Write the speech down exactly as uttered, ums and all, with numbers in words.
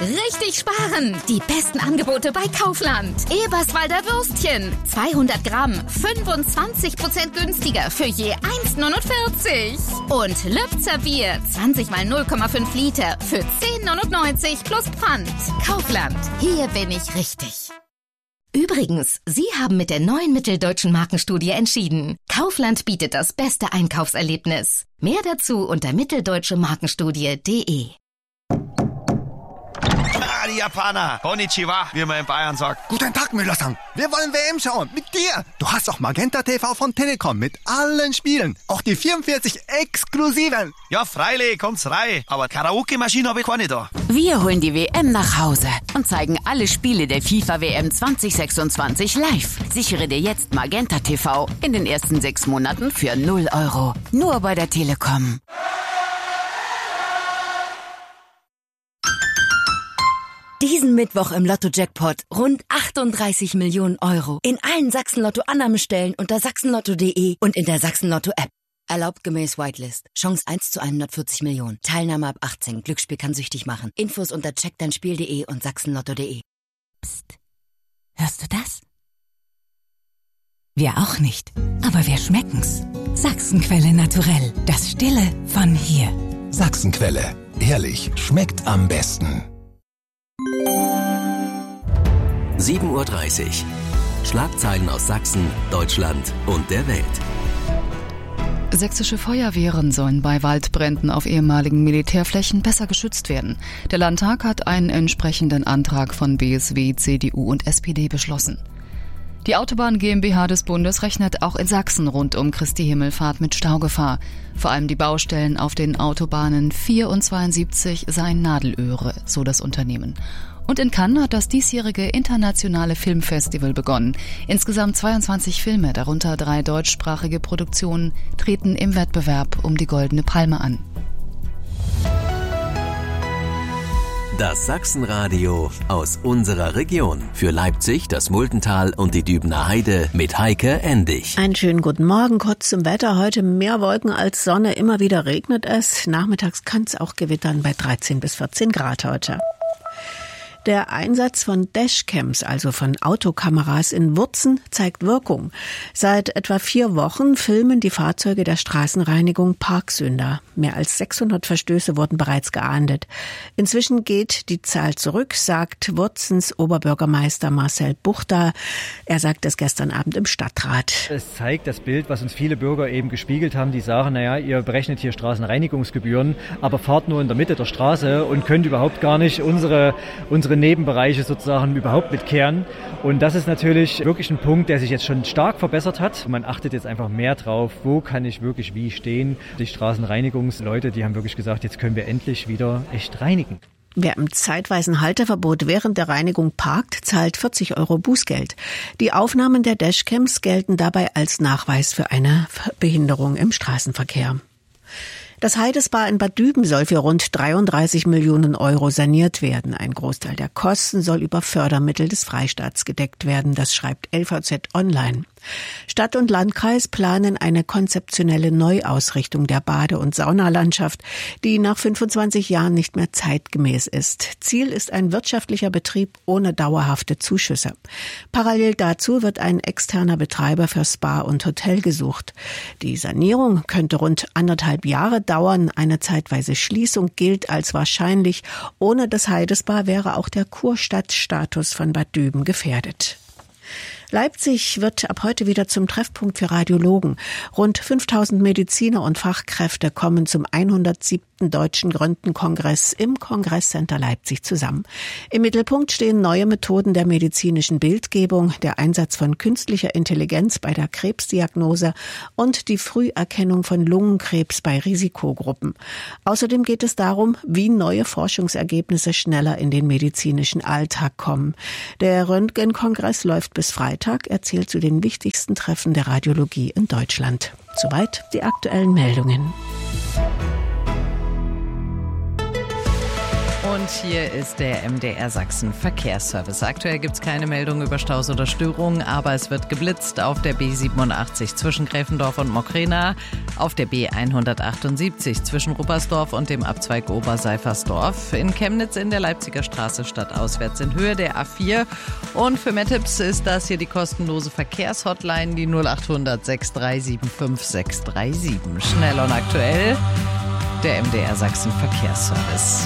Richtig sparen! Die besten Angebote bei Kaufland. Eberswalder Würstchen. zweihundert Gramm, fünfundzwanzig Prozent günstiger für je eins neunundvierzig. Und Lübzer Bier, zwanzig mal null Komma fünf Liter für zehn neunundneunzig plus Pfand. Kaufland, hier bin ich richtig. Übrigens, Sie haben mit der neuen Mitteldeutschen Markenstudie entschieden. Kaufland bietet das beste Einkaufserlebnis. Mehr dazu unter mitteldeutsche markenstudie punkt de. Ah, die Japaner. Konnichiwa, wie man in Bayern sagt. Guten Tag, Müller-san. Wir wollen W M schauen. Mit dir. Du hast auch Magenta T V von Telekom mit allen Spielen. Auch die vierundvierzig exklusiven. Ja, freilich, kommt's rein. Aber Karaoke-Maschine habe ich keine da. Wir holen die W M nach Hause und zeigen alle Spiele der FIFA W M zwanzig sechsundzwanzig live. Sichere dir jetzt Magenta T V in den ersten sechs Monaten für null Euro. Nur bei der Telekom. Diesen Mittwoch im Lotto-Jackpot rund achtunddreißig Millionen Euro. In allen Sachsen-Lotto-Annahmestellen unter sachsenlotto punkt de und in der Sachsen-Lotto-App. Erlaubt gemäß Whitelist. Chance eins zu hundertvierzig Millionen. Teilnahme ab achtzehn. Glücksspiel kann süchtig machen. Infos unter check dein spiel punkt de und sachsenlotto punkt de. Psst. Hörst du das? Wir auch nicht. Aber wir schmecken's. Sachsenquelle naturell. Das Stille von hier. Sachsenquelle. Ehrlich, schmeckt am besten. sieben Uhr dreißig. Schlagzeilen aus Sachsen, Deutschland und der Welt. Sächsische Feuerwehren sollen bei Waldbränden auf ehemaligen Militärflächen besser geschützt werden. Der Landtag hat einen entsprechenden Antrag von B S W, C D U und S P D beschlossen. Die Autobahn GmbH des Bundes rechnet auch in Sachsen rund um Christi Himmelfahrt mit Staugefahr. Vor allem die Baustellen auf den Autobahnen vier und zweiundsiebzig seien Nadelöhre, so das Unternehmen. Und in Cannes hat das diesjährige internationale Filmfestival begonnen. Insgesamt zweiundzwanzig Filme, darunter drei deutschsprachige Produktionen, treten im Wettbewerb um die Goldene Palme an. Das Sachsenradio aus unserer Region. Für Leipzig, das Multental und die Dübener Heide mit Heike Endig. Einen schönen guten Morgen. Kurz zum Wetter. Heute mehr Wolken als Sonne. Immer wieder regnet es. Nachmittags kann es auch gewittern bei dreizehn bis vierzehn Grad heute. Der Einsatz von Dashcams, also von Autokameras in Wurzen, zeigt Wirkung. Seit etwa vier Wochen filmen die Fahrzeuge der Straßenreinigung Parksünder. Mehr als sechshundert Verstöße wurden bereits geahndet. Inzwischen geht die Zahl zurück, sagt Wurzens Oberbürgermeister Marcel Buchter. Er sagt es gestern Abend im Stadtrat. Es zeigt das Bild, was uns viele Bürger eben gespiegelt haben, die sagen, naja, ihr berechnet hier Straßenreinigungsgebühren, aber fahrt nur in der Mitte der Straße und könnt überhaupt gar nicht unsere, unsere Nebenbereiche sozusagen überhaupt mitkehren. Und das ist natürlich wirklich ein Punkt, der sich jetzt schon stark verbessert hat. Man achtet jetzt einfach mehr drauf, wo kann ich wirklich wie stehen. Die Straßenreinigungsleute, die haben wirklich gesagt, jetzt können wir endlich wieder echt reinigen. Wer im zeitweisen Halteverbot während der Reinigung parkt, zahlt vierzig Euro Bußgeld. Die Aufnahmen der Dashcams gelten dabei als Nachweis für eine Behinderung im Straßenverkehr. Das Heidesbad in Bad Düben soll für rund dreiunddreißig Millionen Euro saniert werden. Ein Großteil der Kosten soll über Fördermittel des Freistaats gedeckt werden. Das schreibt L V Z Online. Stadt und Landkreis planen eine konzeptionelle Neuausrichtung der Bade- und Saunalandschaft, die nach fünfundzwanzig Jahren nicht mehr zeitgemäß ist. Ziel ist ein wirtschaftlicher Betrieb ohne dauerhafte Zuschüsse. Parallel dazu wird ein externer Betreiber für Spa und Hotel gesucht. Die Sanierung könnte rund anderthalb Jahre dauern. Eine zeitweise Schließung gilt als wahrscheinlich. Ohne das Heidesbad wäre auch der Kurstadtstatus von Bad Düben gefährdet. Leipzig wird ab heute wieder zum Treffpunkt für Radiologen. Rund fünftausend Mediziner und Fachkräfte kommen zum hundertsiebten Deutschen Röntgenkongress im Kongresscenter Leipzig zusammen. Im Mittelpunkt stehen neue Methoden der medizinischen Bildgebung, der Einsatz von künstlicher Intelligenz bei der Krebsdiagnose und die Früherkennung von Lungenkrebs bei Risikogruppen. Außerdem geht es darum, wie neue Forschungsergebnisse schneller in den medizinischen Alltag kommen. Der Röntgenkongress läuft bis Freitag, erzählt zu den wichtigsten Treffen der Radiologie in Deutschland. Soweit die aktuellen Meldungen. Und hier ist der M D R Sachsen Verkehrsservice. Aktuell gibt es keine Meldung über Staus oder Störungen, aber es wird geblitzt auf der B siebenundachtzig zwischen Gräfendorf und Mockrena, auf der B hundertachtundsiebzig zwischen Ruppersdorf und dem Abzweig Oberseifersdorf, in Chemnitz in der Leipziger Straße stadtauswärts in Höhe der A vier. Und für mehr Tipps ist das hier die kostenlose Verkehrshotline, die null achthundert sechs drei sieben fünf sechs drei sieben. Schnell und aktuell, der M D R Sachsen Verkehrsservice.